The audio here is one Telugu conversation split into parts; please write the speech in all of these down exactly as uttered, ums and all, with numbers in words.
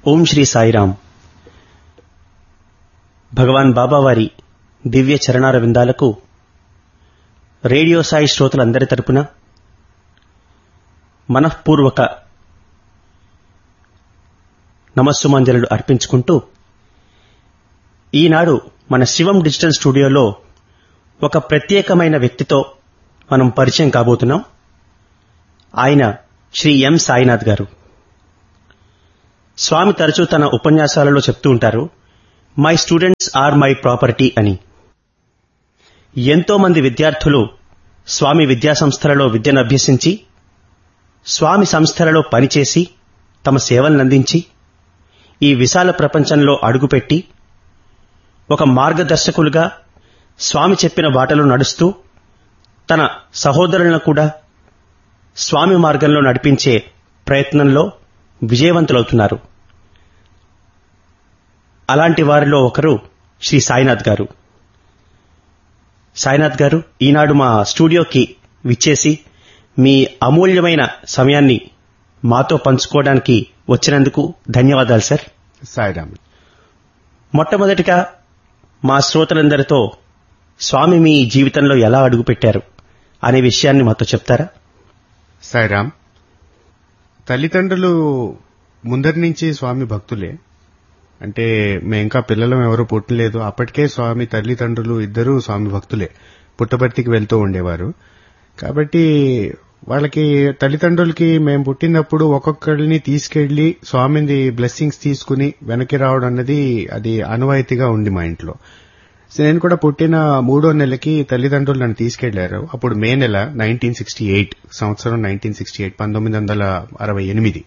ఓం శ్రీ సాయిరాం. భగవాన్ బాబావారి దివ్య చరణార విందాలకు రేడియో సాయి శ్రోతలందరి తరపున మనఃపూర్వక నమస్సుమాంజలులు అర్పించుకుంటూ ఈనాడు మన శివం డిజిటల్ స్టూడియోలో ఒక ప్రత్యేకమైన వ్యక్తితో మనం పరిచయం కాబోతున్నాం. ఆయన శ్రీ ఎం సాయినాథ్ గారు. స్వామి తరచూ తన ఉపన్యాసాలలో చెప్తూ ఉంటారు, my students are my property అని. ఎంతో మంది విద్యార్థులు స్వామి విద్యాసంస్థలలో విద్యను అభ్యసించి, స్వామి సంస్థలలో పనిచేసి, తమ సేవలనందించి, ఈ విశాల ప్రపంచంలో అడుగుపెట్టి ఒక మార్గదర్శకులుగా స్వామి చెప్పిన బాటలో నడుస్తూ తన సహోదరులను కూడా స్వామి మార్గంలో నడిపించే ప్రయత్నంలో విజయవంతులవుతున్నారు. అలాంటి వారిలో ఒకరు శ్రీ సాయినాథ్ గారు. సాయినాథ్ గారు ఈనాడు మా స్టూడియోకి విచ్చేసి మీ అమూల్యమైన సమయాన్ని మాతో పంచుకోవడానికి వచ్చినందుకు ధన్యవాదాలు సార్. సాయిరామ్. మొట్టమొదటిగా మా శ్రోతలందరితో స్వామి మీ జీవితంలో ఎలా అడుగుపెట్టారు అనే విషయాన్ని మాతో చెప్తారా? సాయిరామ్. తల్లిదండ్రులు ముందరి నుంచి స్వామి భక్తులే. అంటే మేము ఇంకా పిల్లలం ఎవరూ పుట్టలేదు, అప్పటికే స్వామి తల్లిదండ్రులు ఇద్దరూ స్వామి భక్తులే, పుట్టపర్తికి వెళ్తూ ఉండేవారు. కాబట్టి వాళ్ళకి తల్లిదండ్రులకి మేము పుట్టినప్పుడు ఒక్కొక్కరిని తీసుకెళ్లి స్వామిది బ్లెస్సింగ్స్ తీసుకుని వెనక్కి రావడం అన్నది అది ఆనవాయితీగా ఉంది మా ఇంట్లో. నేను కూడా పుట్టిన మూడో నెలకి తల్లిదండ్రులు నన్ను తీసుకెళ్లారు. అప్పుడు మే నెల నైన్టీన్ సిక్స్టీ ఎయిట్ సంవత్సరం నైన్టీన్ సిక్స్టీ ఎయిట్ పంతొమ్మిది వందల అరవై ఎనిమిది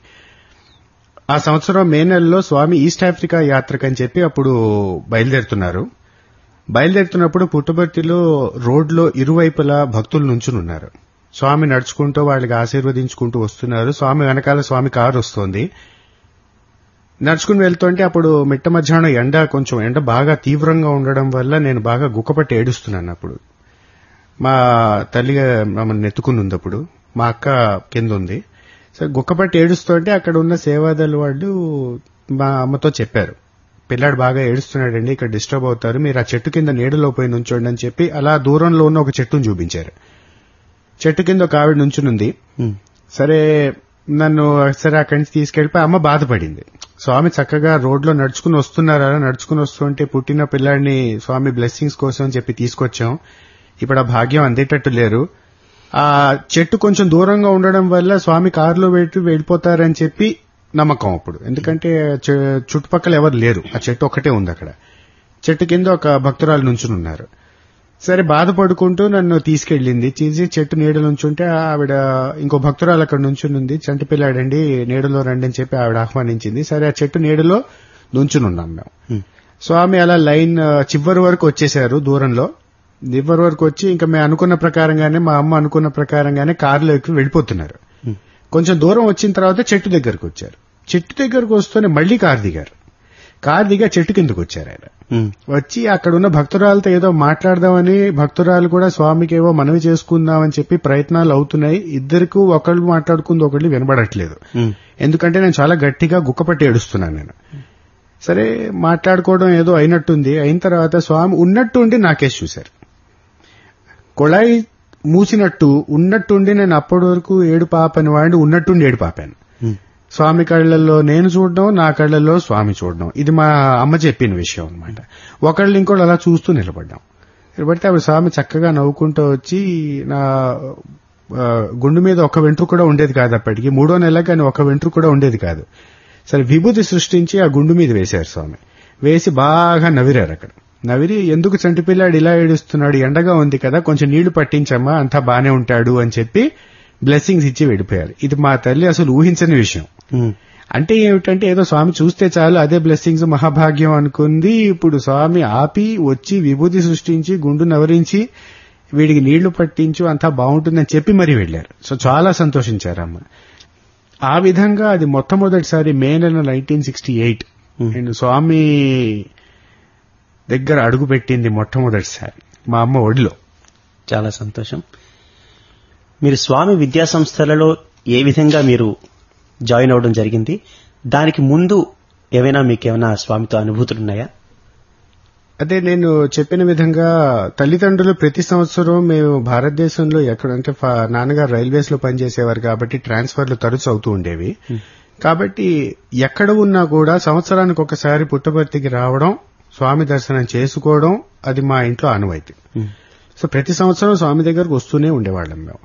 ఆ సంవత్సరం మే నెలలో స్వామి ఈస్ట్ ఆఫ్రికా యాత్రకని చెప్పి అప్పుడు బయలుదేరుతున్నారు. బయలుదేరుతున్నప్పుడు పుట్టపర్తిలో రోడ్లో ఇరువైపులా భక్తులు నుంచునున్నారు. స్వామి నడుచుకుంటూ వాళ్ళకి ఆశీర్వదించుకుంటూ వస్తున్నారు. స్వామి వెనకాల స్వామి కారు వస్తోంది. నడుచుకుని వెళ్తుంటే అప్పుడు మిట్ట మధ్యాహ్నం ఎండ కొంచెం ఎండ బాగా తీవ్రంగా ఉండడం వల్ల నేను బాగా గుక్కపట్టి ఏడుస్తున్నాను. అప్పుడు మా తల్లి మమ్మల్ని నెత్తుకుని ఉంది. అప్పుడు మా అక్క కింద ఉంది. సో గుక్కపట్టి ఏడుస్తుంటే అక్కడ ఉన్న సేవాదళ వాళ్ళు మా అమ్మతో చెప్పారు, పిల్లాడు బాగా ఏడుస్తున్నాడండి, ఇక్కడ డిస్టర్బ్ అవుతారు, మీరు ఆ చెట్టు కింద నీడలో పోయి నుంచోండి అని చెప్పి అలా దూరంలో ఉన్న ఒక చెట్టును చూపించారు. చెట్టు కింద ఒక ఆవిడ నుంచునుంది. సరే నన్ను సరే అక్కడి నుంచి తీసుకెళ్లిపోయి అమ్మ బాధపడింది. స్వామి చక్కగా రోడ్లో నడుచుకుని వస్తున్నారా, నడుచుకుని వస్తుంటే పుట్టిన పిల్లాడిని స్వామి బ్లెస్సింగ్స్ కోసం చెప్పి తీసుకొచ్చాం, ఇప్పుడు ఆ భాగ్యం అందేటట్టు లేరు. ఆ చెట్టు కొంచెం దూరంగా ఉండడం వల్ల స్వామి కారులో పెట్టి వెళ్ళిపోతారని చెప్పి నమ్మకం అప్పుడు. ఎందుకంటే చుట్టుపక్కల ఎవరు లేరు, ఆ చెట్టు ఒక్కటే ఉంది. అక్కడ చెట్టు కింద ఒక భక్తురాలు నుంచునున్నారు. సరే బాధపడుకుంటూ నన్ను తీసుకెళ్లింది. తీసి చెట్టు నీడ నుంచుంటే ఆవిడ ఇంకో భక్తురాలు అక్కడ నుంచునుంది. చంటి పిల్లాడండి నీడలో రండి అని చెప్పి ఆవిడ ఆహ్వానించింది. సరే ఆ చెట్టు నీడలో నుంచునున్నాం మేము. స్వామి అలా లైన్ చివరి వరకు వచ్చేశారు. దూరంలో చివరి వరకు వచ్చి ఇంకా మేము అనుకున్న ప్రకారంగానే మా అమ్మ అనుకున్న ప్రకారంగానే కారులో ఎక్కి వెళ్ళిపోతున్నారు. కొంచెం దూరం వచ్చిన తర్వాత చెట్టు దగ్గరకు వచ్చారు. చెట్టు దగ్గరకు వస్తూనే మళ్లీ కారు దిగారు. కారు దిగా చెట్టు కిందకు వచ్చారు. ఆయన వచ్చి అక్కడున్న భక్తురాలతో ఏదో మాట్లాడదామని, భక్తురాలు కూడా స్వామికి ఏవో మనవి చేసుకుందామని చెప్పి ప్రయత్నాలు అవుతున్నాయి. ఇద్దరికి ఒకళ్ళు మాట్లాడుకుంది ఒకళ్ళు వినబడట్లేదు. ఎందుకంటే నేను చాలా గట్టిగా గుక్కపట్టి ఏడుస్తున్నాను నేను. సరే మాట్లాడుకోవడం ఏదో అయినట్టుంది. అయిన తర్వాత స్వామి ఉన్నట్టుండి నాకేసి చూశారు. కొళాయి మూసినట్టు ఉన్నట్టుండి నేను అప్పటి వరకు ఏడు పాపని వాడిని ఉన్నట్టుండి ఏడు పాపాను. స్వామి కళ్ళల్లో నేను చూడడం, నా కళ్ళల్లో స్వామి చూడడం, ఇది మా అమ్మ చెప్పిన విషయం అనమాట. ఒకళ్ళు ఇంకోళ్ళు అలా చూస్తూ నిలబడ్డాం. నిలబడితే అప్పుడు స్వామి చక్కగా నవ్వుకుంటూ వచ్చి నా గుండు మీద ఒక వెంట్రు కూడా ఉండేది కాదు. అప్పటికి మూడో నెల కానీ ఒక వెంట్రు కూడా ఉండేది కాదు. సరే విభూతి సృష్టించి ఆ గుండు మీద వేశారు స్వామి. వేసి బాగా నవ్విరారు. అక్కడ నవిరి ఎందుకు చంటిపిల్లాడు ఇలా ఏడుస్తున్నాడు, ఎండగా ఉంది కదా, కొంచెం నీళ్లు పట్టించమ్మా, అంతా బానే ఉంటాడు అని చెప్పి బ్లెస్సింగ్స్ ఇచ్చి వెళ్ళిపోయారు. ఇది మా తల్లి అసలు ఊహించని విషయం. అంటే ఏమిటంటే ఏదో స్వామి చూస్తే చాలు అదే బ్లెస్సింగ్స్ మహాభాగ్యం అనుకుంది. ఇప్పుడు స్వామి ఆపి వచ్చి విభూతి సృష్టించి గుండు నవరించి వీడికి నీళ్లు పట్టించు అంతా బాగుంటుందని చెప్పి మరీ వెళ్లారు. సో చాలా సంతోషించారమ్మ. ఆ విధంగా అది మొట్టమొదటిసారి మే నెల నైన్టీన్ సిక్స్టీ ఎయిట్ నేను స్వామి దగ్గర అడుగు పెట్టింది మొట్టమొదటిసారి మా అమ్మ ఒడిలో. చాలా సంతోషం. మీరు స్వామి విద్యా సంస్థలలో ఏ విధంగా మీరు జాయిన్ అవడం జరిగింది, దానికి ముందు ఏవైనా మీకేమైనా స్వామితో అనుభూతులు ఉన్నాయా? అదే నేను చెప్పిన విధంగా తల్లిదండ్రులు ప్రతి సంవత్సరం మేము భారతదేశంలో ఎక్కడంటే ఫా- నాన్నగారు రైల్వేస్ లో పనిచేసేవారు కాబట్టి ట్రాన్స్ఫర్లు తరచు అవుతూ ఉండేవి. కాబట్టి ఎక్కడ ఉన్నా కూడా సంవత్సరానికి ఒకసారి పుట్టపర్తికి రావడం, స్వామి దర్శనం చేసుకోవడం అది మా ఇంట్లో ఆనవాయితీ. సో ప్రతి సంవత్సరం స్వామి దగ్గరకు వస్తూనే ఉండేవాళ్ళం మేము.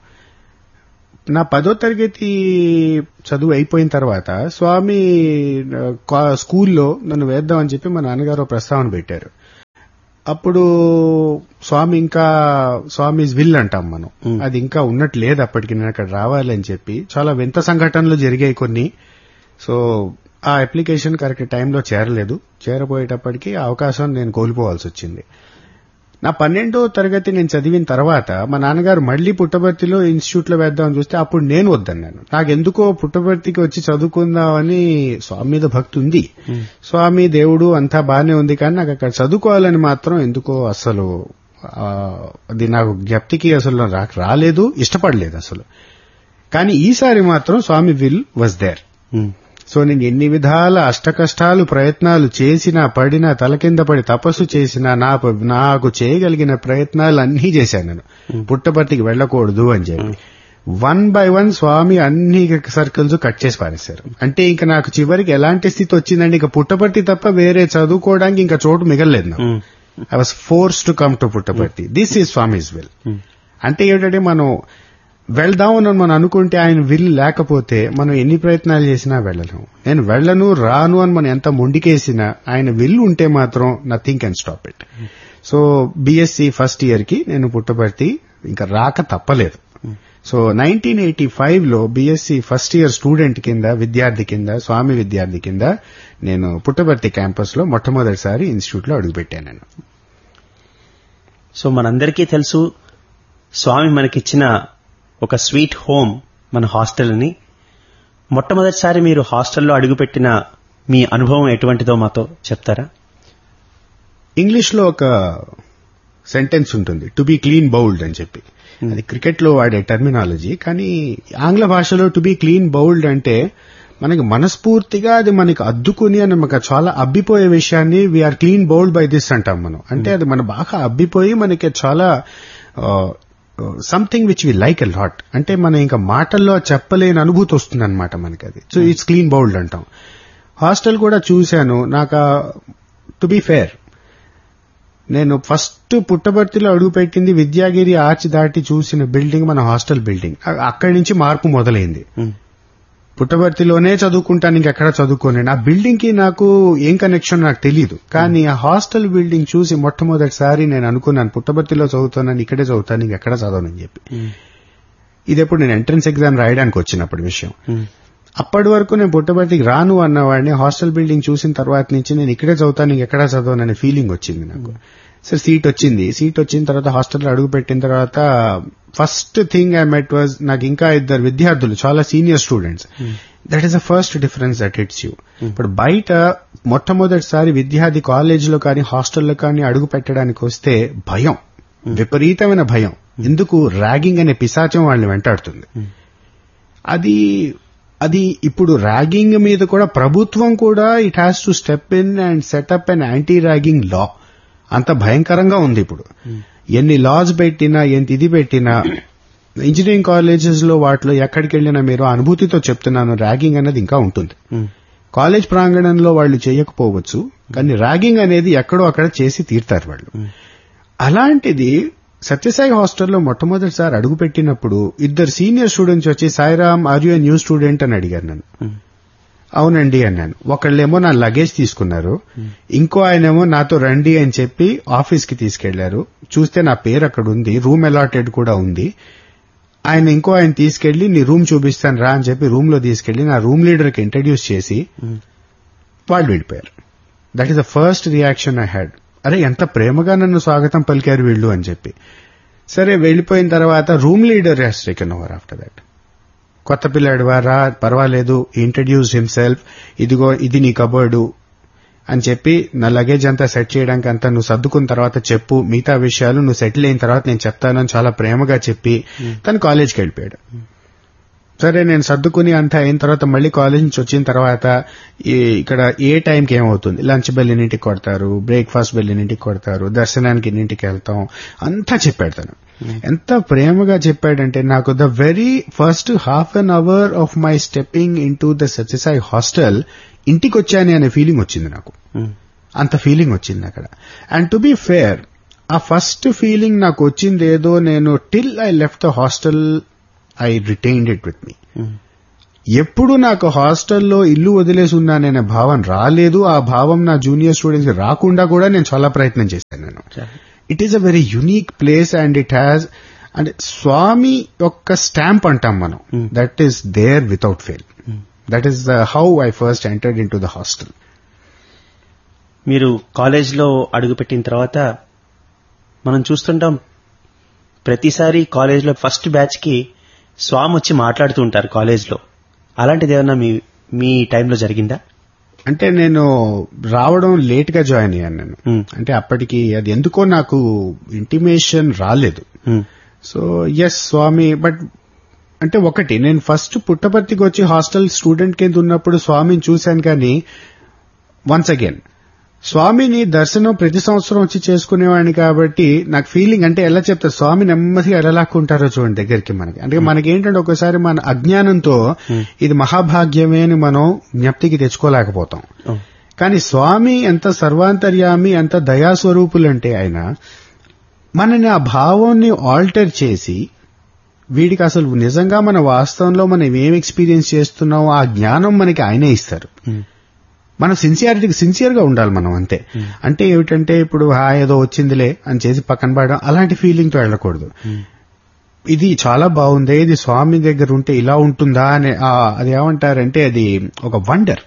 నా పదో తరగతి చదువు అయిపోయిన తర్వాత స్వామి ఆ, కా- స్కూల్లో నన్ను వేద్దామని చెప్పి మా నాన్నగారు ఒక ప్రస్తావన పెట్టారు. అప్పుడు స్వామి ఇంకా స్వామి విల్ అంటాం మనం, అది ఇంకా ఉన్నట్టు లేదు అప్పటికి. నేను అక్కడ రావాలని చెప్పి చాలా వింత సంఘటనలు జరిగాయి కొన్ని. సో ఆ అప్లికేషన్ కరెక్ట్ టైంలో చేరలేదు. చేరబోయేటప్పటికి ఆ అవకాశం నేను కోల్పోవాల్సి వచ్చింది. నా పన్నెండో తరగతి నేను చదివిన తర్వాత మా నాన్నగారు మళ్లీ పుట్టపర్తిలో ఇన్స్టిట్యూట్ లో వేద్దామని చూస్తే అప్పుడు నేను వద్దన్నాను. నాకెందుకో పుట్టపర్తికి వచ్చి చదువుకుందామని స్వామి మీద భక్తి ఉంది, స్వామి దేవుడు అంతా బానే ఉంది, కానీ నాకు అక్కడ చదువుకోవాలని మాత్రం ఎందుకో అసలు ఆ, అది నాకు జ్ఞప్తికి అసలు నాకు రాలేదు, ఇష్టపడలేదు అసలు. కానీ ఈసారి మాత్రం స్వామి విల్ వాజ్ దేర్. సో నేను ఎన్ని విధాల అష్టకష్టాలు ప్రయత్నాలు చేసినా, పడినా, తల కింద పడి తపస్సు చేసినా, నా నాకు చేయగలిగిన ప్రయత్నాలు అన్నీ చేశాను నేను పుట్టపర్తికి వెళ్లకూడదు అని చెప్పి. వన్ బై వన్ స్వామి అన్ని సర్కిల్స్ కట్ చేసి పారేశారు. అంటే ఇంకా నాకు చివరికి ఎలాంటి స్థితి వచ్చిందంటే ఇంకా పుట్టపర్తి తప్ప వేరే చదువుకోవడానికి ఇంకా చోటు మిగలలేదు నాకు. I was force to come to Puttaparthi. This is Swami's will. అంటే ఏంటంటే మనం వెళ్దాం అని మనం అనుకుంటే ఆయన విల్ లేకపోతే మనం ఎన్ని ప్రయత్నాలు చేసినా వెళ్ళలేము. నేను వెళ్ళను రాను అని మనం ఎంత మొండికేసినా ఆయన విల్ ఉంటే మాత్రం nothing can stop it. So BSc first year కి నేను పుట్టపర్తి ఇంకా రాక తప్పలేదు. సో నైన్టీన్ ఎయిటీ ఫైవ్ లో బీఎస్సీ ఫస్ట్ ఇయర్ స్టూడెంట్ కింద, విద్యార్థి కింద, స్వామి విద్యార్థి కింద నేను పుట్టపర్తి క్యాంపస్ లో మొట్టమొదటిసారి ఇన్స్టిట్యూట్ లో అడుగుపెట్టాను నేను. సో మనందరికీ తెలుసు స్వామి మనకిచ్చిన ఒక స్వీట్ హోమ్ మన హాస్టల్ అని. మొట్టమొదటిసారి మీరు హాస్టల్లో అడుగుపెట్టిన మీ అనుభవం ఎటువంటిదో మాతో చెప్తారా? ఇంగ్లీష్ లో ఒక సెంటెన్స్ ఉంటుంది, టు బి క్లీన్ బౌల్డ్ అని చెప్పి. అది క్రికెట్ లో వాడే టర్మినాలజీ. కానీ ఆంగ్ల భాషలో టు బి క్లీన్ బౌల్డ్ అంటే మనకి మనస్ఫూర్తిగా అది మనకి అద్దుకుని అని మనకు చాలా అబ్బిపోయే విషయాన్ని we are clean bowled by this అంటాం మనం. అంటే అది మన బాగా అబ్బిపోయి మనకి చాలా something which we like a lot. అంటే మనం ఇంకా మాటల్లో చెప్పలేని అనుభూతి వస్తుంది అనమాట మనకి అది. సో ఇట్స్ క్లీన్ బౌల్డ్ అంటాం. హాస్టల్ కూడా చూశాను. నాకు టు బి ఫేర్, నేను ఫస్ట్ పుట్టపర్తిలో అడుగుపెట్టింది విద్యాగిరి ఆర్చ్ దాటి చూసిన బిల్డింగ్ మన హాస్టల్ బిల్డింగ్. అక్కడి నుంచి మార్పు మొదలైంది. పుట్టపర్తిలోనే చదువుకుంటాను, ఇంకెక్కడ చదువుకోలేను. ఆ బిల్డింగ్ కి నాకు ఏం కనెక్షన్ నాకు తెలియదు. కానీ ఆ హాస్టల్ బిల్డింగ్ చూసి మొట్టమొదటిసారి నేను అనుకున్నాను పుట్టపర్తిలో చదువుతానని, ఇక్కడే చదువుతాను, ఇంకెక్కడ చదవనని చెప్పి. ఇది ఎప్పుడు నేను ఎంట్రన్స్ ఎగ్జామ్ రాయడానికి వచ్చినప్పుడు విషయం. అప్పటి వరకు నేను పుట్టపర్తికి రాను అన్నవాడిని హాస్టల్ బిల్డింగ్ చూసిన తర్వాత నుంచి నేను ఇక్కడే చదువుతాను, ఇంకెక్కడా చదవననే ఫీలింగ్ వచ్చింది నాకు. సరే సీట్ వచ్చింది. సీట్ వచ్చిన తర్వాత హాస్టల్లో అడుగు పెట్టిన తర్వాత first thing I met was, నాకు ఇంకా ఇద్దరు విద్యార్థులు చాలా senior students. That is the first difference that hits you. ఇప్పుడు బయట మొట్టమొదటిసారి విద్యార్థి కాలేజీలో కానీ హాస్టల్లో కానీ అడుగు పెట్టడానికి వస్తే భయం, విపరీతమైన భయం. ఎందుకు? ర్యాగింగ్ అనే పిశాచం వాళ్ళని వెంటాడుతుంది. అది అది ఇప్పుడు ర్యాగింగ్ మీద కూడా ప్రభుత్వం కూడా it has to step in and setup an anti ragging లా. అంత భయంకరంగా ఉంది ఇప్పుడు. ఎన్ని లాస్ పెట్టినా, ఎంత ఇది పెట్టినా, ఇంజనీరింగ్ కాలేజెస్ లో వాటిలో ఎక్కడికి వెళ్ళినా మీరు అనుభూతితో చెప్తున్నాను, ర్యాగింగ్ అనేది ఇంకా ఉంటుంది. కాలేజ్ ప్రాంగణంలో వాళ్ళు చేయకపోవచ్చు, కానీ ర్యాగింగ్ అనేది ఎక్కడో అక్కడ చేసి తీరుతారు వాళ్ళు. అలాంటిది సత్యసాయి హాస్టల్లో మొట్టమొదటిసారి అడుగుపెట్టినప్పుడు ఇద్దరు సీనియర్ స్టూడెంట్స్ వచ్చి, Sairam are you new student అని అడిగారు నన్ను. అవునండి అన్నాను. ఒకళ్ళేమో నా లగేజ్ తీసుకున్నారు, ఇంకో ఆయనేమో నాతో రండి అని చెప్పి ఆఫీస్ కి తీసుకెళ్లారు. చూస్తే నా పేరు అక్కడ ఉంది, రూమ్ అలాటెడ్ కూడా ఉంది. ఆయన ఇంకో ఆయన తీసుకెళ్లి నీ రూమ్ చూపిస్తాను రా అని చెప్పి రూమ్ లో తీసుకెళ్లి నా రూమ్ లీడర్ కి ఇంట్రడ్యూస్ చేసి వాళ్ళు వెళ్ళిపోయారు. That is the first reaction I had. అరే ఎంత ప్రేమగా నన్ను స్వాగతం పలికారు వీళ్ళు అని చెప్పి. సరే వెళ్లిపోయిన తర్వాత room leader has taken over after that. కొత్త పిల్లాడు వారా, పర్వాలేదు, ఇంట్రడ్యూస్ హిమ్సెల్ఫ్, ఇదిగో ఇది నీ కబోర్డు అని చెప్పి నా లగేజ్ అంతా సెట్ చేయడానికి అంతా నువ్వు సర్దుకున్న తర్వాత చెప్పు, మిగతా విషయాలు నువ్వు సెటిల్ అయిన తర్వాత నేను చెప్తానని చాలా ప్రేమగా చెప్పి తను కాలేజ్కి వెళ్ళిపోయాడు. సరే నేను సర్దుకుని అంతా అయిన తర్వాత మళ్ళీ కాలేజ్ నుంచి వచ్చిన తర్వాత ఇక్కడ ఏ టైంకి ఏమవుతుంది, లంచ్ బెల్ ఎన్నింటికి కొడతారు, బ్రేక్ఫాస్ట్ బెల్ ఎన్నింటికి కొడతారు, దర్శనానికి ఎన్నింటికి వెళ్తాం అంతా చెప్పాడు తను. ఎంత ప్రేమగా చెప్పాడంటే నాకు the very first half an hour of my stepping in to the Sathya Sai hostel ఇంటికి వచ్చానే అనే ఫీలింగ్ వచ్చింది నాకు. అంత ఫీలింగ్ వచ్చింది అక్కడ. అండ్ టు బి ఫేర్, ఆ ఫస్ట్ ఫీలింగ్ నాకు వచ్చింది ఏదో నేను till I left the hostel I retained it with me. ఎప్పుడు నాకు హాస్టల్లో ఇల్లు వదిలేసి ఉన్నాననే భావం రాలేదు. ఆ భావం నా జూనియర్ స్టూడెంట్స్ రాకుండా కూడా నేను చాలా ప్రయత్నం చేశాను. నేను it is a very unique place and it has అంటే స్వామి యొక్క స్టాంప్ అంటాం మనం, that is there without fail. That is how I first entered in to the hostel. మీరు కాలేజ్లో అడుగుపెట్టిన తర్వాత మనం చూస్తుంటాం, ప్రతిసారి కాలేజ్లో ఫస్ట్ బ్యాచ్ కి స్వామి వచ్చి మాట్లాడుతూ ఉంటారు కాలేజ్లో. అలాంటిది ఏమన్నా మీ మీ టైంలో జరిగిందా? అంటే నేను రావడం లేట్ గా జాయిన్ అయ్యాను నేను. అంటే అప్పటికి అది ఎందుకో నాకు ఇంటిమేషన్ రాలేదు. సో ఎస్ స్వామి, బట్ అంటే ఒకటి నేను ఫస్ట్ పుట్టపర్తికి వచ్చి హాస్టల్ స్టూడెంట్ కింద ఉన్నప్పుడు స్వామిని చూశాను. కానీ వన్స్ అగైన్ స్వామిని దర్శనం ప్రతి సంవత్సరం వచ్చి చేసుకునేవాడిని కాబట్టి నాకు ఫీలింగ్ అంటే ఎలా చెప్తారు, స్వామి నెమ్మదిగా ఎలా లాక్కుంటారో చూడండి దగ్గరికి మనకి. అంటే మనకి ఏంటంటే ఒకసారి మన అజ్ఞానంతో ఇది మహాభాగ్యమే అని మనం జ్ఞప్తికి తెచ్చుకోలేకపోతాం. కానీ స్వామి ఎంత సర్వాంతర్యామి, ఎంత దయాస్వరూపులంటే ఆయన మనని ఆ భావాన్ని ఆల్టర్ చేసి వీడికి అసలు నిజంగా మన వాస్తవంలో మనం ఏం ఎక్స్పీరియన్స్ చేస్తున్నామో ఆ జ్ఞానం మనకి ఆయనే ఇస్తారు. మనం సిన్సియారిటీకి సిన్సియర్ గా ఉండాలి మనం అంతే. అంటే ఏమిటంటే ఇప్పుడు హా ఏదో వచ్చిందిలే అని చేసి పక్కన పడడం అలాంటి ఫీలింగ్ తో వెళ్ళకూడదు. ఇది చాలా బాగుంది, ఇది స్వామి దగ్గర ఉంటే ఇలా ఉంటుందా అని అది ఏమంటారంటే అది ఒక వండర్.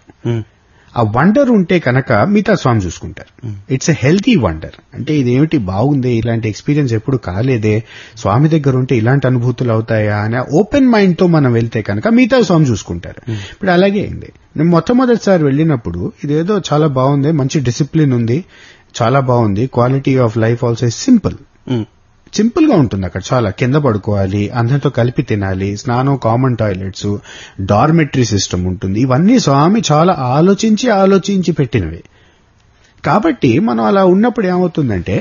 ఆ వండర్ ఉంటే కనుక మిగతా స్వామి చూసుకుంటారు. It's a healthy wonder. అంటే ఇదేమిటి బాగుంది, ఇలాంటి ఎక్స్పీరియన్స్ ఎప్పుడు కాలేదే, స్వామి దగ్గర ఉంటే ఇలాంటి అనుభూతులు అవుతాయా అని ఓపెన్ మైండ్ తో మనం వెళ్తే కనుక మిగతా స్వామి చూసుకుంటారు. ఇప్పుడు అలాగే అయింది. నేను మొట్టమొదటిసారి వెళ్ళినప్పుడు ఇదేదో చాలా బాగుంది, మంచి డిసిప్లిన్ ఉంది, చాలా బాగుంది, quality of life also simple simple గా ఉంటుంది. అక్కడ చాలా కింద పడుకోవాలి, అందరితో కలిపి తినాలి, స్నానం, కామన్ టాయిలెట్స్, డార్మెటరీ సిస్టమ్ ఉంటుంది. ఇవన్నీ స్వామి చాలా ఆలోచించి ఆలోచించి పెట్టినవి. కాబట్టి మనం అలా ఉన్నప్పుడు ఏమవుతుందంటే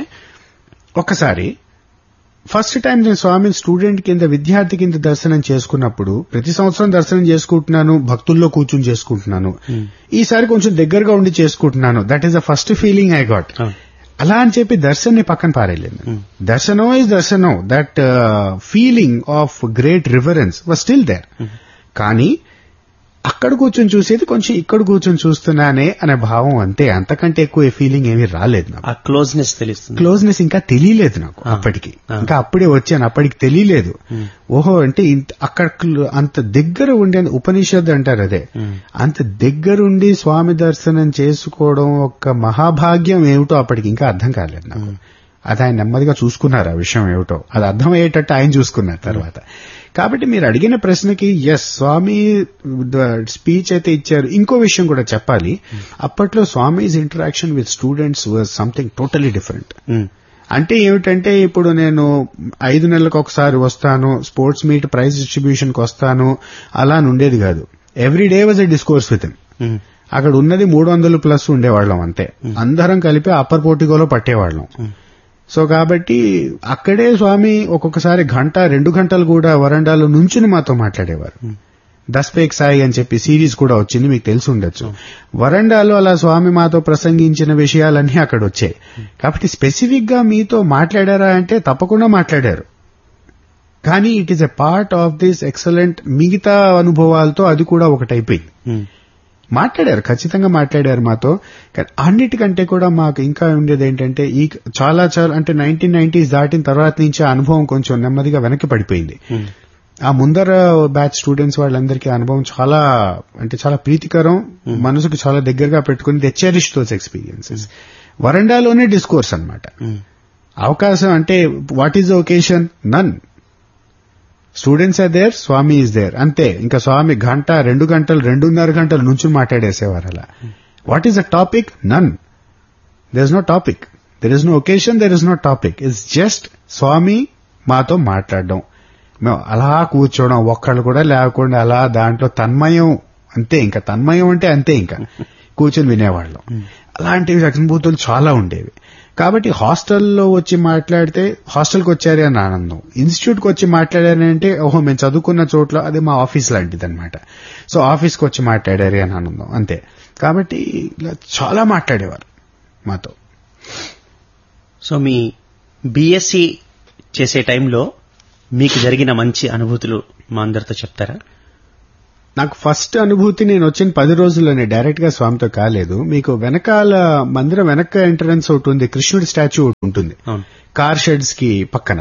ఒకసారి ఫస్ట్ టైం నేను స్వామిని స్టూడెంట్ కింద విద్యార్థి కింద దర్శనం చేసుకున్నప్పుడు ప్రతి సంవత్సరం దర్శనం చేసుకుంటున్నాను, భక్తుల్లో కూర్చుని చేసుకుంటున్నాను. ఈసారి కొంచెం దగ్గరగా ఉండి చేసుకుంటున్నాను. That is the first feeling I got. అలా అని చెప్పి దర్శన్ని పక్కన పారేయలేదు. దర్శనం ఈజ్ దర్శనం. That feeling of great reverence was still there. కానీ అక్కడ కూర్చొని చూసేది కొంచెం ఇక్కడ కూర్చొని చూస్తున్నానే అనే భావం అంతే. అంతకంటే ఎక్కువ ఫీలింగ్ ఏమీ రాలేదు నాకు. ఆ క్లోజ్నెస్ తెలుస్తుంది. క్లోజ్నెస్ ఇంకా తెలియలేదు నాకు అప్పటికి. ఇంకా అప్పుడే వచ్చాను, అప్పటికి తెలియలేదు. ఓహో అంటే అక్కడ అంత దగ్గర ఉండే ఉపనిషత్తు అంటారు అదే, అంత దగ్గరుండి స్వామి దర్శనం చేసుకోవడం ఒక మహాభాగ్యం ఏమిటో అప్పటికి ఇంకా అర్థం కాలేదు నాకు. అది ఆయన నెమ్మదిగా చూసుకున్నారు ఆ విషయం ఏమిటో, అది అర్థమయ్యేటట్టు ఆయన చూసుకున్నారు తర్వాత. కాబట్టి మీరు అడిగిన ప్రశ్నకి ఎస్ స్వామి స్పీచ్ అయితే ఇచ్చారు. ఇంకో విషయం కూడా చెప్పాలి, అప్పట్లో Swami's interaction with students was something totally different. అంటే ఏమిటంటే ఇప్పుడు నేను ఐదు నెలలకు ఒకసారి వస్తాను, స్పోర్ట్స్ మీట్ ప్రైజ్ డిస్ట్రిబ్యూషన్ కి వస్తాను, అలా ఉండేది కాదు. Every day was a discourse with him. అక్కడ ఉన్నది మూడు వందలు ప్లస్ ఉండేవాళ్ళం అంతే. అందరం కలిపి అప్పర్ పోర్టికోలో పట్టేవాళ్ళం. సో కాబట్టి అక్కడే స్వామి ఒక్కొక్కసారి గంట రెండు గంటలు కూడా వరండాలో నుంచుని మాతో మాట్లాడేవారు. దస్పేక్ సాయి అని చెప్పి సిరీస్ కూడా వచ్చింది, మీకు తెలిసి ఉండొచ్చు. వరండాలో అలా స్వామి మాతో ప్రసంగించిన విషయాలన్నీ అక్కడ వచ్చాయి. కాబట్టి స్పెసిఫిక్ గా మీతో మాట్లాడారా అంటే తప్పకుండా మాట్లాడారు. కానీ it is a part of this excellent మిగతా అనుభవాలతో అది కూడా ఒకటైపోయింది. మాట్లాడారు, ఖచ్చితంగా మాట్లాడారు మాతో. కానీ అన్నిటికంటే కూడా మాకు ఇంకా ఉండేది ఏంటంటే ఈ చాలా చాలా అంటే నైన్టీన్ నైన్టీస్ దాటిన తర్వాత నుంచి ఆ అనుభవం కొంచెం నెమ్మదిగా వెనక్కి పడిపోయింది. ఆ ముందర బ్యాచ్ స్టూడెంట్స్ వాళ్ళందరికీ అనుభవం చాలా అంటే చాలా ప్రీతికరం, మనసుకు చాలా దగ్గరగా పెట్టుకుని they cherish those experiences. వరండాలోనే discourse అన్నమాట. అవకాశం అంటే what is the occasion, none. Students are there, Swamy is there, అంతే. ఇంకా స్వామి గంట రెండు గంటలు రెండున్నర గంటలు నుంచి మాట్లాడేసేవారు అలా. What is the topic, none. There is no topic, there is no occasion, there is no topic. It's just స్వామి మాతో మాట్లాడడం. మేము అలా కూర్చోవడం, ఒక్కళ్ళు కూడా లేకుండా అలా దాంట్లో తన్మయం, అంతే ఇంకా తన్మయం అంటే అంతే ఇంకా కూర్చొని వినేవాళ్ళం. అలాంటివి అనుభూతులు చాలా ఉండేవి. కాబట్టి హాస్టల్లో వచ్చి మాట్లాడితే హాస్టల్కి వచ్చారే అని ఆనందం, ఇన్స్టిట్యూట్కి వచ్చి మాట్లాడారే అంటే ఓహో మేము చదువుకున్న చోట్ల అది మా ఆఫీస్ లాంటిది అనమాట. సో ఆఫీస్కి వచ్చి మాట్లాడారే అని ఆనందం అంతే. కాబట్టి ఇలా చాలా మాట్లాడేవారు మాతో. సో మీ బిఎస్సి చేసే టైంలో మీకు జరిగిన మంచి అనుభూతులు మా అందరితో చెప్తారా? నాకు ఫస్ట్ అనుభూతి నేను వచ్చిన పది రోజుల్లోనే డైరెక్ట్ గా స్వామితో కాలేదు. మీకు వెనకాల మందిరం వెనక ఎంట్రన్స్ ఒకటి ఉంది, కృష్ణుడి స్టాచ్యూ ఒకటి ఉంటుంది కార్ షెడ్స్ కి పక్కన.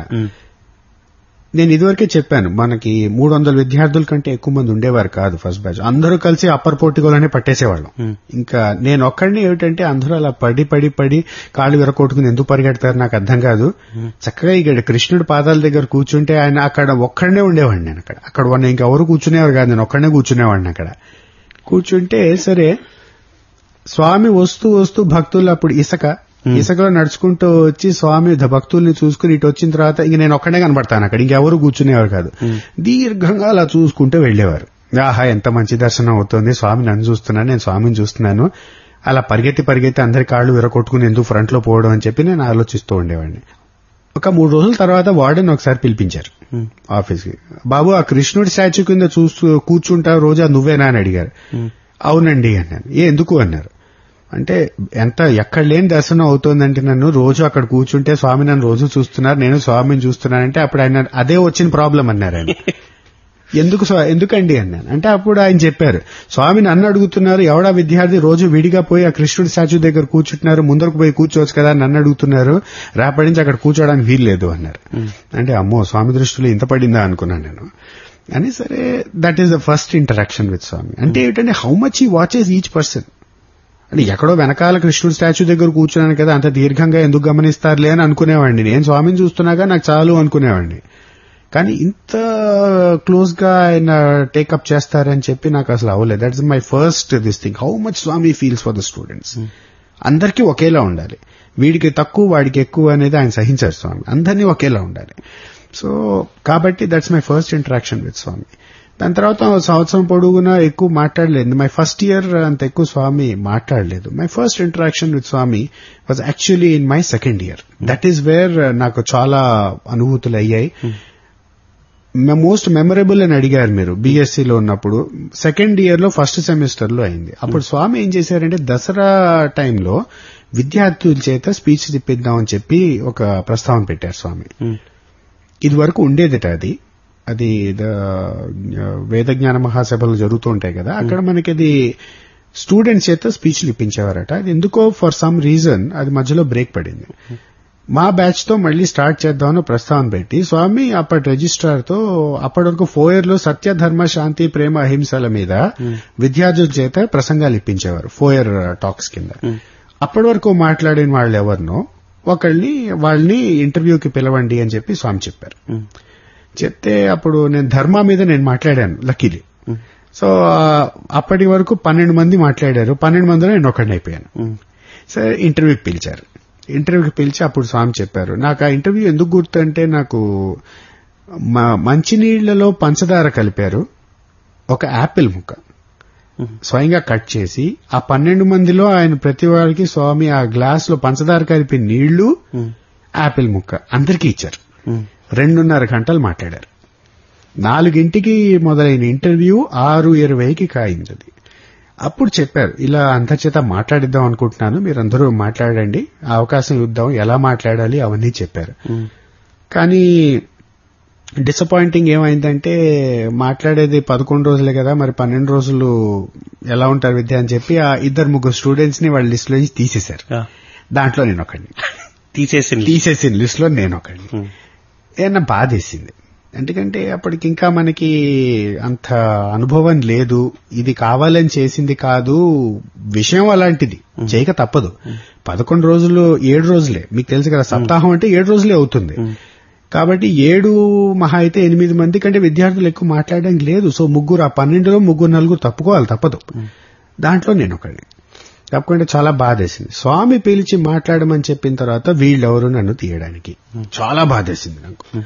నేను ఇదివరకే చెప్పాను, మనకి మూడు వందల విద్యార్థుల కంటే ఎక్కువ మంది ఉండేవారు కాదు ఫస్ట్ బ్యాచ్. అందరూ కలిసి అప్పర్ పోర్టికోలోనే పట్టేసేవాళ్ళం. ఇంకా నేను ఒక్కడిని ఏమిటంటే అందరూ అలా పడి పడి పడి కాళ్ళు విరకొట్టుకుని ఎందుకు పరిగెడతారు నాకు అర్థం కాదు. చక్కగా ఇక్కడ కృష్ణుడి పాదాల దగ్గర కూర్చుంటే ఆయన అక్కడ ఒక్కడనే ఉండేవాడిని. నేను అక్కడ అక్కడ ఇంకెవరు కూర్చునేవారు కాదు, నేను ఒక్కడనే కూర్చునేవాడిని అక్కడ. కూర్చుంటే సరే స్వామి వస్తూ వస్తూ భక్తులు అప్పుడు ఇసుక ఇసుకలో నడుచుకుంటూ వచ్చి స్వామి భక్తుల్ని చూసుకుని ఇటు వచ్చిన తర్వాత ఇంక నేను ఒక్కడే కనబడతాను అక్కడ, ఇంకెవరు కూర్చునేవారు కాదు. దీర్ఘంగా అలా చూసుకుంటూ వెళ్లేవారు. ఆహా ఎంత మంచి దర్శనం అవుతుంది, స్వామి నన్ను చూస్తున్నాను, నేను స్వామిని చూస్తున్నాను. అలా పరిగెత్తి పరిగెత్తి అందరి కాళ్ళు విరకొట్టుకుని ఎందుకు ఫ్రంట్ లో పోవడం అని చెప్పి నేను ఆలోచిస్తూ ఉండేవాడిని. ఒక మూడు రోజుల తర్వాత వార్డెన్ ఒకసారి పిలిపించారు ఆఫీస్ కి. బాబు ఆ కృష్ణుడి స్టాచ్యూ కింద చూస్తూ కూర్చుంటావు రోజా నువ్వేనా అని అడిగారు. అవునండి అన్నాను. ఏ ఎందుకు అన్నారు. అంటే ఎంత ఎక్కడ లేని దర్శనం అవుతోందంటే నన్ను రోజు అక్కడ కూర్చుంటే స్వామి నన్ను రోజు చూస్తున్నారు, నేను స్వామిని చూస్తున్నానంటే అప్పుడు ఆయన అదే వచ్చిన ప్రాబ్లం అన్నారు ఆయన. ఎందుకు ఎందుకండి అన్నాను. అంటే అప్పుడు ఆయన చెప్పారు, స్వామి నన్ను అడుగుతున్నారు, ఎవడా విద్యార్థి రోజు విడిగా పోయి ఆ కృష్ణుడి స్టాచ్యూ దగ్గర కూర్చుంటున్నారు, ముందరకు పోయి కూర్చోవచ్చు కదా నన్ను అడుగుతున్నారు, రేపటి నుంచి అక్కడ కూర్చోడానికి వీల్లేదు అన్నారు. అంటే అమ్మో స్వామి దృష్టిలో ఇంత పడిందా అనుకున్నాను నేను. అని సరే that is the first interaction with స్వామి. అంటే ఏంటంటే how much he watches each person. అంటే ఎక్కడో వెనకాల కృష్ణుడి స్టాచ్యూ దగ్గర కూర్చున్నాను కదా అంత దీర్ఘంగా ఎందుకు గమనిస్తారులే అని అనుకునేవాడిని. నేను స్వామిని చూస్తున్నాగా నాకు చాలు అనుకునేవాడిని. కానీ ఇంత క్లోజ్ గా ఆయన టేకప్ చేస్తారని చెప్పి నాకు అసలు అవ్వలేదు. That's my first this thing, how much Swamy feels for the students. అందరికీ ఒకేలా ఉండాలి, వీడికి తక్కువ వాడికి ఎక్కువ అనేది ఆయన సహించారు స్వామి, అందరినీ ఒకేలా ఉండాలి. సో కాబట్టి that's my first interaction with స్వామి. దాని తర్వాత సంవత్సరం పొడుగునా ఎక్కువ మాట్లాడలేదు. మై ఫస్ట్ ఇయర్ అంత ఎక్కువ స్వామి మాట్లాడలేదు. My first interaction with Swamy was actually in my second year. That is where నాకు చాలా అనుభూతులు అయ్యాయి. మోస్ట్ మెమరబుల్ అని అడిగారు మీరు బీఎస్సీలో ఉన్నప్పుడు. సెకండ్ ఇయర్ లో ఫస్ట్ సెమిస్టర్ లో అయింది. అప్పుడు స్వామి ఏం చేశారంటే దసరా టైంలో విద్యార్థుల చేత స్పీచ్ తిప్పిద్దామని చెప్పి ఒక ప్రస్తావన పెట్టారు స్వామి. ఇది వరకు ఉండేదిట అది అది వేద జ్ఞాన మహాసభలు జరుగుతూ ఉంటాయి కదా, అక్కడ మనకి అది స్టూడెంట్స్ చేత స్పీచ్లు ఇప్పించేవారట. అది ఎందుకో ఫర్ సమ్ రీజన్ అది మధ్యలో బ్రేక్ పడింది. మా బ్యాచ్ తో మళ్లీ స్టార్ట్ చేద్దామని ప్రస్తావన పెట్టి స్వామి అప్పటి రిజిస్ట్రార్ తో అప్పటి వరకు ఫోయర్ లో సత్య ధర్మ శాంతి ప్రేమ అహింసల మీద విద్యార్థుల చేత ప్రసంగాలు ఇప్పించేవారు ఫోయర్ టాక్స్ కింద. అప్పటి వరకు మాట్లాడిన వాళ్ళు ఎవరినో ఒకళ్ళని వాళ్ళని ఇంటర్వ్యూకి పిలవండి అని చెప్పి స్వామి చెప్పారు. చెప్తే అప్పుడు నేను ధర్మ మీద నేను మాట్లాడాను లక్కీలీ. సో అప్పటి వరకు పన్నెండు మంది మాట్లాడారు, పన్నెండు మందిలో నేను ఒకడిని అయిపోయాను. సరే ఇంటర్వ్యూకి పిలిచారు. ఇంటర్వ్యూకి పిలిచి అప్పుడు స్వామి చెప్పారు. నాకు ఆ ఇంటర్వ్యూ ఎందుకు గుర్తు అంటే నాకు మంచినీళ్లలో పంచదార కలిపారు, ఒక యాపిల్ ముక్క స్వయంగా కట్ చేసి ఆ పన్నెండు మందిలో ఆయన ప్రతి వారికి స్వామి ఆ గ్లాస్ లో పంచదార కలిపి నీళ్లు యాపిల్ ముక్క అందరికీ ఇచ్చారు. రెండున్నర గంటలు మాట్లాడారు. నాలుగింటికి మొదలైన ఇంటర్వ్యూ ఆరు ఇరవైకి కాయింది. అప్పుడు చెప్పారు, ఇలా అంతర్చేత మాట్లాడిద్దాం అనుకుంటున్నాను, మీరందరూ మాట్లాడండి, అవకాశం ఇద్దాం, ఎలా మాట్లాడాలి అవన్నీ చెప్పారు. కానీ డిసప్పాయింటింగ్ ఏమైందంటే మాట్లాడేది పదకొండు రోజులే కదా, మరి పన్నెండు రోజులు ఎలా ఉంటారు విద్య అని చెప్పి ఆ ఇద్దరు ముగ్గురు స్టూడెంట్స్ ని వాళ్ళ లిస్ట్ లో తీసేశారు. దాంట్లో నేను ఒకడిని తీసేసి తీసేసిన లిస్ట్ లో నేను ఒకడిని. ఏమన్నా బాధేసింది, ఎందుకంటే అప్పటికి ఇంకా మనకి అంత అనుభవం లేదు, ఇది కావాలని చేసింది కాదు, విషయం అలాంటిది, చేయక తప్పదు. పదకొండు రోజులు ఏడు రోజులే మీకు తెలుసు కదా, సప్తాహం అంటే ఏడు రోజులే అవుతుంది. కాబట్టి ఏడు మహా అయితే ఎనిమిది మంది కంటే విద్యార్థులు ఎక్కువ మాట్లాడడానికి లేదు. సో ముగ్గురు, ఆ పన్నెండులో ముగ్గురు నలుగురు తప్పుకోవాలి, తప్పదు. దాంట్లో నేను ఒకడిని తప్పకుండా చాలా బాధేసింది. స్వామి పిలిచి మాట్లాడమని చెప్పిన తర్వాత వీళ్ళెవరు నన్ను తీయడానికి చాలా బాధేసింది నాకు.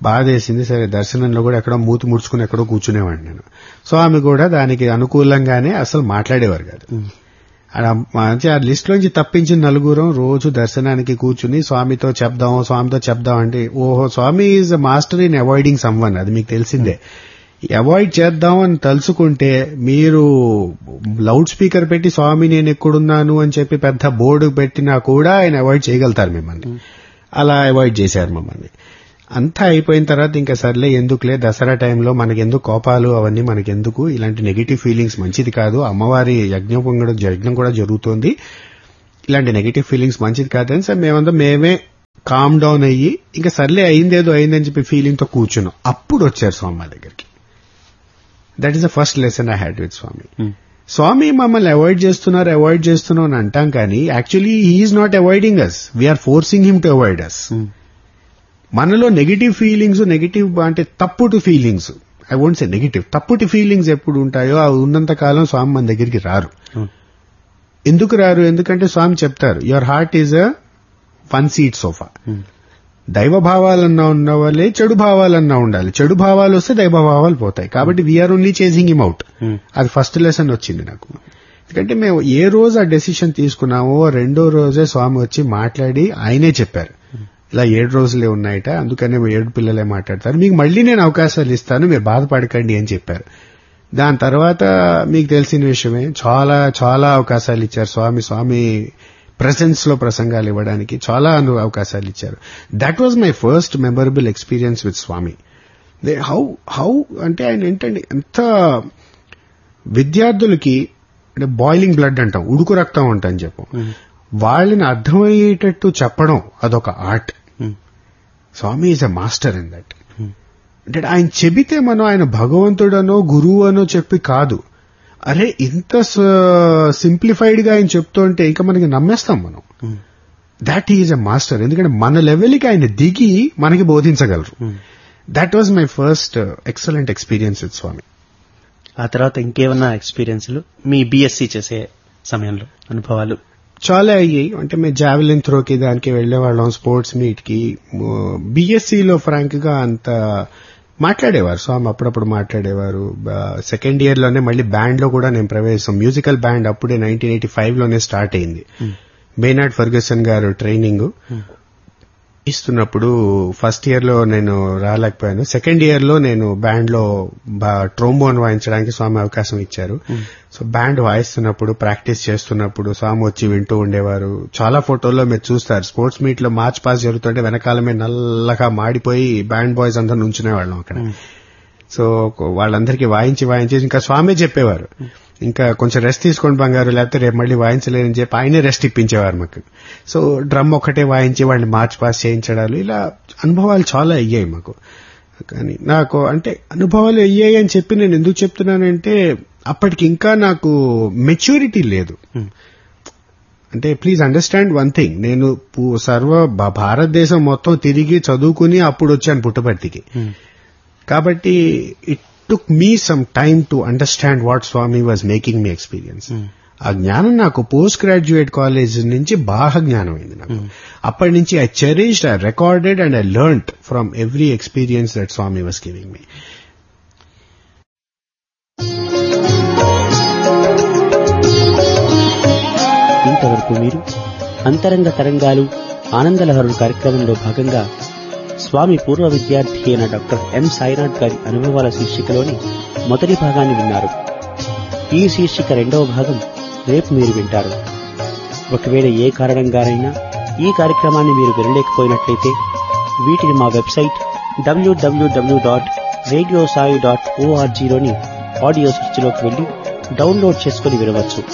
బాధేసింది. సరే దర్శనంలో కూడా ఎక్కడో మూతి ముడుచుకుని ఎక్కడో కూర్చునేవాడిని నేను. స్వామి కూడా దానికి అనుకూలంగానే అసలు మాట్లాడేవారు కాదు. మంచి ఆ లిస్ట్ లోంచి తప్పించిన నలుగురం రోజు దర్శనానికి కూర్చుని స్వామితో చెప్దాం స్వామితో చెప్దాం అంటే, ఓహో స్వామి is a master in avoiding someone, అది మీకు తెలిసిందే. అవాయిడ్ చేద్దాం అని తలుచుకుంటే మీరు లౌడ్ స్పీకర్ పెట్టి స్వామి నేను ఎక్కడున్నాను అని చెప్పి పెద్ద బోర్డు పెట్టినా కూడా ఆయన అవాయిడ్ చేయగలుగుతారు మిమ్మల్ని. అలా అవాయిడ్ చేశారు మమ్మల్ని. అంతా అయిపోయిన తర్వాత ఇంకా సర్లే ఎందుకులే, దసరా టైంలో మనకెందుకు కోపాలు అవన్నీ మనకెందుకు, ఇలాంటి నెగిటివ్ ఫీలింగ్స్ మంచిది కాదు, అమ్మవారి యజ్ఞం కూడా యజ్ఞం కూడా జరుగుతోంది, ఇలాంటి నెగిటివ్ ఫీలింగ్స్ మంచిది కాదని సార్ మేమంతా మేమే కామ్ డౌన్ అయ్యి ఇంకా సర్లే అయిందేదో అయిందని చెప్పి ఫీలింగ్ తో కూర్చున్నాం. అప్పుడు వచ్చారు స్వామి మా దగ్గరికి. That is the first lesson I had with స్వామి. స్వామి మమ్మల్ని అవాయిడ్ చేస్తున్నారు అవాయిడ్ చేస్తున్నాం అని అంటాం కానీ actually he's not avoiding us, we are forcing him to avoid అస్. మనలో నెగిటివ్ ఫీలింగ్స్, నెగిటివ్ అంటే తప్పుడు feelings, I won't say negative, తప్పుడు ఫీలింగ్స్ ఎప్పుడు ఉంటాయో అవి ఉన్నంత కాలం స్వామి మన దగ్గరికి రారు. ఎందుకు రారు? ఎందుకంటే స్వామి చెప్తారు, your heart is a one seat sofa. దైవ భావాలన్నా ఉన్న వాళ్ళే చెడు భావాలన్నా ఉండాలి. చెడు భావాలు వస్తే దైవ భావాలు పోతాయి. కాబట్టి we are only chasing him out. అది ఫస్ట్ లెసన్ వచ్చింది నాకు. ఎందుకంటే మేము ఏ రోజు ఆ డెసిషన్ తీసుకున్నామో రెండో రోజే స్వామి వచ్చి మాట్లాడి ఆయనే చెప్పారు, ఇలా ఏడు రోజులే ఉన్నాయట, అందుకనే ఏడు పిల్లలే మాట్లాడతారు, మీకు మళ్లీ నేను అవకాశాలు ఇస్తాను, మీరు బాధపడకండి అని చెప్పారు. దాని తర్వాత మీకు తెలిసిన విషయమే, చాలా చాలా అవకాశాలు ఇచ్చారు స్వామి. స్వామి ప్రెసెన్స్ లో ప్రసంగాలు ఇవ్వడానికి చాలా అవకాశాలు ఇచ్చారు. That was my first memorable experience with Swamy. How how అంటే ఆయన ఏంటండి, ఎంత విద్యార్థులకి అంటే బాయిలింగ్ బ్లడ్ అంటాం, ఉడుకు రక్తం అంటాం చెప్పు, వాళ్ళని అర్థమయ్యేటట్టు చెప్పడం అదొక art. Swamy is a master in that. అంటే ఆయన చెబితే మనం ఆయన భగవంతుడనో గురువు అనో చెప్పి కాదు, అరే ఇంత సింప్లిఫైడ్ గా ఆయన చెప్తుంటే ఇంకా మనకి నమ్మేస్తాం మనం. That is a master. ఎందుకంటే మన లెవెల్కి ఆయన దిగి మనకి బోధించగలరు. That was my first excellent experience with స్వామి. ఆ తర్వాత ఇంకేమన్నా ఎక్స్పీరియన్స్లు మీ బీఎస్సీ చేసే సమయంలో అనుభవాలు? చాలా అయ్యాయి. అంటే మేము జావెలిన్ త్రోకి దానికి వెళ్లేవాళ్ళం, స్పోర్ట్స్ మీట్ కి. బీఎస్సీలో ఫ్రాంక్ గా అంత మాట్లాడేవారు స్వామి, అప్పుడప్పుడు మాట్లాడేవారు. సెకండ్ ఇయర్ లోనే మళ్ళీ బ్యాండ్ లో కూడా నేను ప్రవేశం, మ్యూజికల్ బ్యాండ్ అప్పుడే నైన్టీన్ ఎయిటీ ఫైవ్ లోనే స్టార్ట్ అయింది. బేనార్డ్ ఫర్గసన్ గారు ట్రైనింగ్ ఇస్తున్నప్పుడు ఫస్ట్ ఇయర్ లో నేను రాలేకపోయాను. సెకండ్ ఇయర్ లో నేను బ్యాండ్ లో ట్రోంబోన్ వాయించడానికి స్వామి అవకాశం ఇచ్చారు. సో బ్యాండ్ వాయిస్తున్నప్పుడు ప్రాక్టీస్ చేస్తున్నప్పుడు స్వామి వచ్చి వింటూ ఉండేవారు. చాలా ఫోటోల్లో మీరు చూస్తారు, స్పోర్ట్స్ మీట్ లో మార్చ్ పాస్ జరుగుతుంటే వెనకాలమే నల్లగా మాడిపోయి బ్యాండ్ బాయ్స్ అందరూ నుంచునేవాళ్ళం అక్కడ. సో వాళ్ళందరికీ వాయించి వాయించి ఇంకా స్వామి చెప్పేవారు, ఇంకా కొంచెం రెస్ట్ తీసుకోండి బంగారు, లేకపోతే రేపు మళ్ళీ వాయించలేనని చెప్పి ఆయనే రెస్ట్ ఇప్పించేవారు మాకు. సో డ్రమ్ ఒకటే వాయించి వాళ్ళని మార్చ్ పాస్ చేయించడాలు, ఇలా అనుభవాలు చాలా అయ్యాయి మాకు. కానీ నాకు అంటే అనుభవాలు అయ్యాయి అని చెప్పి నేను ఎందుకు చెప్తున్నానంటే అప్పటికి ఇంకా నాకు మెచ్యూరిటీ లేదు. అంటే ప్లీజ్ అండర్స్టాండ్ వన్ థింగ్, నేను సర్వ భారతదేశం మొత్తం తిరిగి చదువుకుని అప్పుడు వచ్చాను పుట్టపర్తికి. కాబట్టి it took me some time to understand what Swami was making me experience. ఆ జ్ఞానం నాకు పోస్ట్ గ్రాడ్యుయేట్ కాలేజ్ నుంచి బాగా జ్ఞానం అయింది నాకు. అప్పటి నుంచి I cherished, I recorded and I learned from every experience that Swamy was giving me. ఇంతవరకు మీరు అంతరంగ తరంగాలు ఆనందలహరులు కార్యక్రమంలో భాగంగా స్వామి పూర్వ విద్యార్థి అయిన డాక్టర్ ఎం సాయినాథ్ గారి అనుభవాల శీర్షికలోని మొదటి భాగాన్ని విన్నారు. ఈ శీర్షిక రెండవ భాగం రేపు మీరు వింటారు. ఒకవేళ ఏ కారణంగానైనా ఈ కార్యక్రమాన్ని మీరు వినలేకపోయినట్లయితే వీటిని మా వెబ్సైట్ డబ్ల్యూడబ్ల్యూడబ్ల్యూ dot radio Sai dot ఓఆర్జీలోని audio సృష్టిలోకి వెళ్లి డౌన్లోడ్ చేసుకుని వినవచ్చు.